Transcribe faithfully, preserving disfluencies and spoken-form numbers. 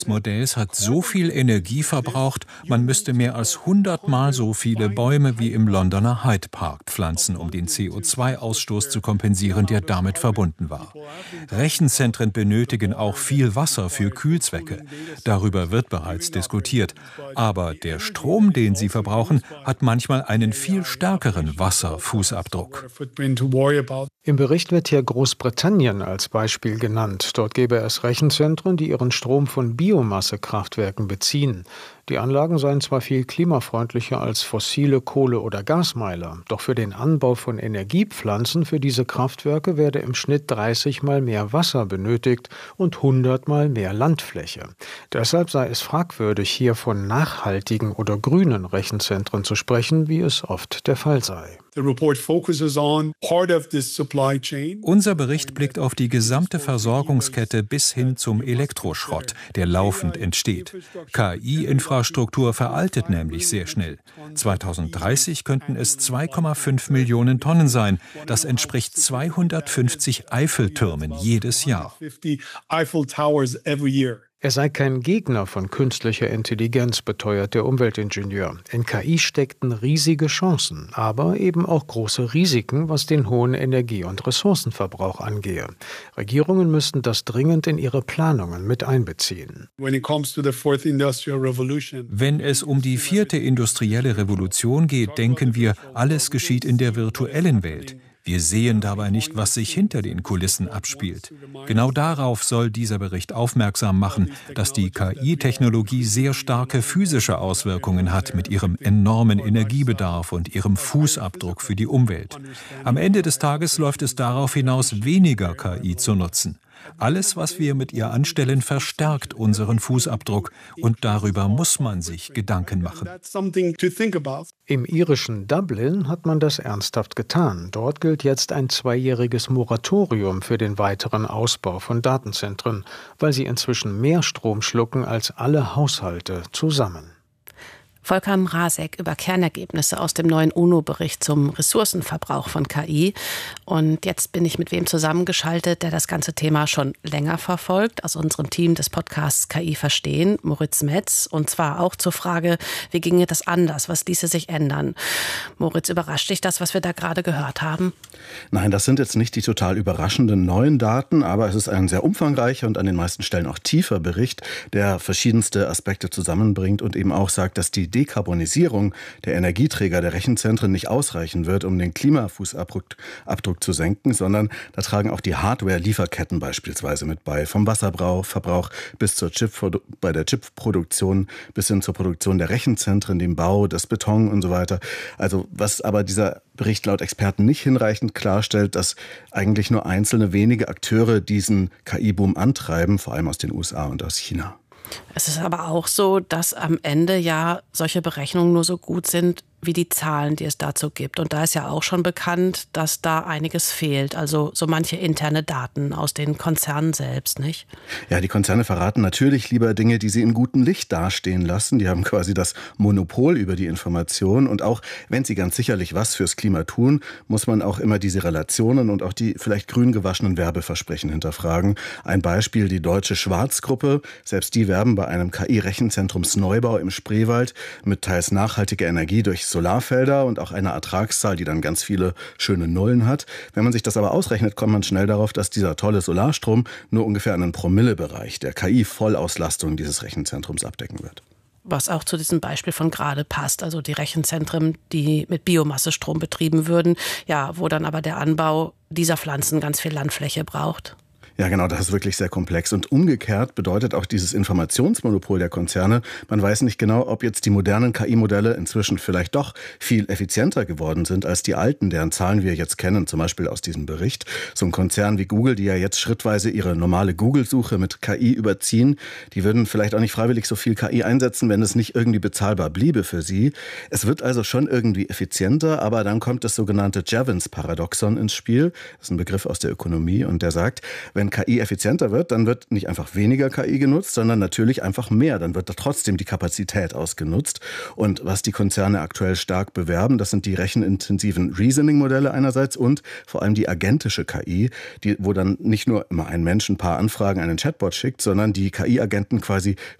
Modells hat so viel Energie verbraucht, man müsste mehr als hundertmal so viele Bäume wie im Londoner Hyde Park pflanzen, um den C O zwei Ausstoß zu kompensieren, der damit verbunden war. Rechenzentren benötigen auch viel Wasser für Kühlzwecke. Darüber wird bereits diskutiert. Aber der Strom, den sie verbrauchen, hat manchmal einen viel stärkeren Wasserfußabdruck. Im Bericht wird hier Großbritannien als Beispiel genannt. Dort gäbe es Rechenzentren, die ihren Strom von Biomassekraftwerken beziehen. Die Anlagen seien zwar viel klimafreundlicher als fossile Kohle- oder Gasmeiler, doch für den Anbau von Energiepflanzen für diese Kraftwerke werde im Schnitt dreißig Mal mehr Wasser benötigt und hundert Mal mehr Landfläche. Deshalb sei es fragwürdig, hier von nachhaltigen oder grünen Rechenzentren zu sprechen, wie es oft der Fall sei. Unser Bericht blickt auf die gesamte Versorgungskette bis hin zum Elektroschrott, der laufend entsteht. K I-Infrastruktur veraltet nämlich sehr schnell. zweitausenddreißig könnten es zwei Komma fünf Millionen Tonnen sein. Das entspricht zweihundertfünfzig Eiffeltürmen jedes Jahr. Er sei kein Gegner von künstlicher Intelligenz, beteuert der Umweltingenieur. In K I steckten riesige Chancen, aber eben auch große Risiken, was den hohen Energie- und Ressourcenverbrauch angehe. Regierungen müssten das dringend in ihre Planungen mit einbeziehen. Wenn es um die vierte industrielle Revolution geht, denken wir, alles geschieht in der virtuellen Welt. Wir sehen dabei nicht, was sich hinter den Kulissen abspielt. Genau darauf soll dieser Bericht aufmerksam machen, dass die K I-Technologie sehr starke physische Auswirkungen hat mit ihrem enormen Energiebedarf und ihrem Fußabdruck für die Umwelt. Am Ende des Tages läuft es darauf hinaus, weniger K I zu nutzen. Alles, was wir mit ihr anstellen, verstärkt unseren Fußabdruck. Und darüber muss man sich Gedanken machen. Im irischen Dublin hat man das ernsthaft getan. Dort gilt jetzt ein zweijähriges Moratorium für den weiteren Ausbau von Datenzentren, weil sie inzwischen mehr Strom schlucken als alle Haushalte zusammen. Volker Mrazek über Kernergebnisse aus dem neuen UNO-Bericht zum Ressourcenverbrauch von K I. Und jetzt bin ich mit wem zusammengeschaltet, der das ganze Thema schon länger verfolgt, aus unserem Team des Podcasts K I verstehen, Moritz Metz. Und zwar auch zur Frage, wie ginge das anders, was ließe sich ändern? Moritz, überrascht dich das, was wir da gerade gehört haben? Nein, das sind jetzt nicht die total überraschenden neuen Daten, aber es ist ein sehr umfangreicher und an den meisten Stellen auch tiefer Bericht, der verschiedenste Aspekte zusammenbringt und eben auch sagt, dass die Dekarbonisierung der Energieträger der Rechenzentren nicht ausreichen wird, um den Klimafußabdruck Abdruck zu senken, sondern da tragen auch die Hardware-Lieferketten beispielsweise mit bei. Vom Wasserverbrauch bis zur Chip, bei der Chipproduktion bis hin zur Produktion der Rechenzentren, dem Bau, des Beton und so weiter. Also was aber dieser Bericht laut Experten nicht hinreichend klarstellt, dass eigentlich nur einzelne wenige Akteure diesen K I-Boom antreiben, vor allem aus den U S A und aus China. Es ist aber auch so, dass am Ende ja solche Berechnungen nur so gut sind, wie die Zahlen, die es dazu gibt. Und da ist ja auch schon bekannt, dass da einiges fehlt. Also so manche interne Daten aus den Konzernen selbst, nicht? Ja, die Konzerne verraten natürlich lieber Dinge, die sie in gutem Licht dastehen lassen. Die haben quasi das Monopol über die Information. Und auch wenn sie ganz sicherlich was fürs Klima tun, muss man auch immer diese Relationen und auch die vielleicht grün gewaschenen Werbeversprechen hinterfragen. Ein Beispiel, die Deutsche Schwarz-Gruppe. Selbst die werben bei einem K I-Rechenzentrumsneubau im Spreewald mit teils nachhaltiger Energie durch Solarfelder und auch einer Ertragszahl, die dann ganz viele schöne Nullen hat. Wenn man sich das aber ausrechnet, kommt man schnell darauf, dass dieser tolle Solarstrom nur ungefähr einen Promillebereich der K I-Vollauslastung dieses Rechenzentrums abdecken wird. Was auch zu diesem Beispiel von gerade passt, also die Rechenzentren, die mit Biomassestrom betrieben würden, ja, wo dann aber der Anbau dieser Pflanzen ganz viel Landfläche braucht. Ja, genau, das ist wirklich sehr komplex. Und umgekehrt bedeutet auch dieses Informationsmonopol der Konzerne, man weiß nicht genau, ob jetzt die modernen K I-Modelle inzwischen vielleicht doch viel effizienter geworden sind als die alten, deren Zahlen wir jetzt kennen, zum Beispiel aus diesem Bericht. So ein Konzern wie Google, die ja jetzt schrittweise ihre normale Google-Suche mit K I überziehen, die würden vielleicht auch nicht freiwillig so viel K I einsetzen, wenn es nicht irgendwie bezahlbar bliebe für sie. Es wird also schon irgendwie effizienter, aber dann kommt das sogenannte Jevons-Paradoxon ins Spiel. Das ist ein Begriff aus der Ökonomie und der sagt, wenn K I effizienter wird, dann wird nicht einfach weniger K I genutzt, sondern natürlich einfach mehr. Dann wird da trotzdem die Kapazität ausgenutzt. Und was die Konzerne aktuell stark bewerben, das sind die rechenintensiven Reasoning-Modelle einerseits und vor allem die agentische K I, die, wo dann nicht nur immer ein Mensch ein paar Anfragen an einen Chatbot schickt, sondern die K I-Agenten quasi